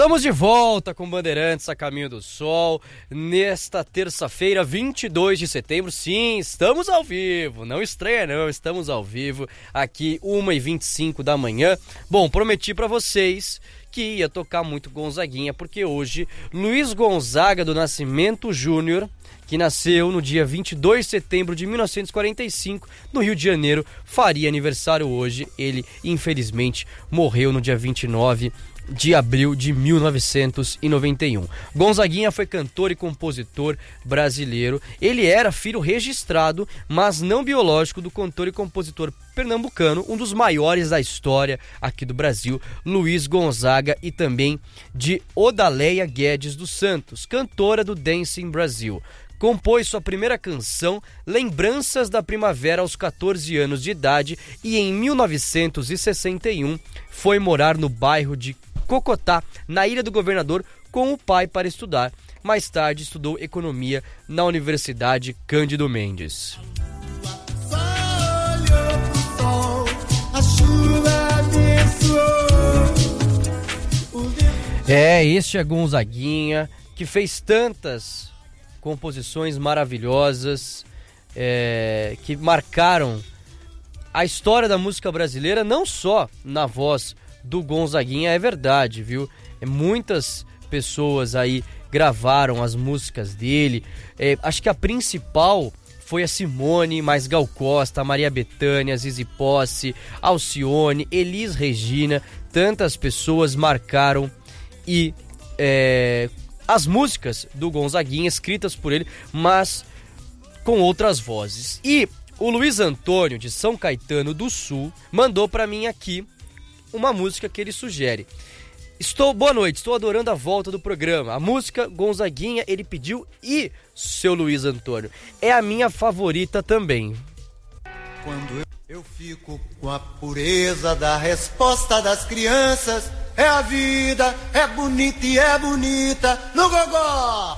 Estamos de volta com Bandeirantes a Caminho do Sol, nesta terça-feira, 22 de setembro. Sim, estamos ao vivo, não estranha não, estamos ao vivo, aqui 1h25 da manhã. Bom, prometi para vocês que ia tocar muito Gonzaguinha, porque hoje Luiz Gonzaga do Nascimento Júnior, que nasceu no dia 22 de setembro de 1945, no Rio de Janeiro, faria aniversário hoje. Ele, infelizmente, morreu no dia 29 de abril de 1991. Gonzaguinha foi cantor e compositor brasileiro. Ele era filho registrado, mas não biológico, do cantor e compositor pernambucano, um dos maiores da história aqui do Brasil, Luiz Gonzaga, e também de Odaleia Guedes dos Santos, cantora do Dancing Brasil. Compôs sua primeira canção, Lembranças da Primavera, aos 14 anos de idade, e em 1961 foi morar no bairro de Cocotá, na Ilha do Governador, com o pai para estudar. Mais tarde estudou economia na Universidade Cândido Mendes. Este é Gonzaguinha, que fez tantas composições maravilhosas, que marcaram a história da música brasileira, não só na voz do Gonzaguinha, é verdade, viu? Muitas pessoas aí gravaram as músicas dele. Acho que a principal foi a Simone, mais Gal Costa, Maria Bethânia, Zizi Posse, Alcione, Elis Regina. Tantas pessoas marcaram e as músicas do Gonzaguinha, escritas por ele, mas com outras vozes. E o Luiz Antônio, de São Caetano do Sul, mandou pra mim aqui uma música que ele sugere. Boa noite, estou adorando a volta do programa. A música Gonzaguinha ele pediu, e seu Luiz Antônio, é a minha favorita também. Quando eu fico com a pureza da resposta das crianças, é a vida, é bonita e é bonita no gogó.